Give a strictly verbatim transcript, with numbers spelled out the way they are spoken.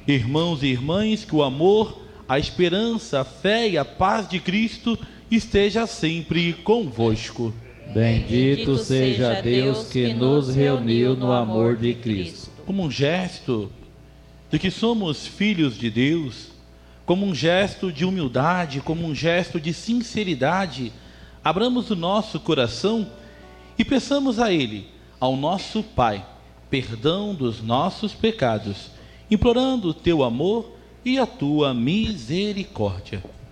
Irmãos e irmãs, que o amor, a esperança, a fé e a paz de Cristo esteja sempre convosco. Bendito seja Deus que nos reuniu no amor de Cristo. Como um gesto de que somos filhos de Deus, como um gesto de humildade, como um gesto de sinceridade, abramos o nosso coração e peçamos a Ele, ao nosso Pai, perdão dos nossos pecados, implorando o Teu amor e a Tua misericórdia.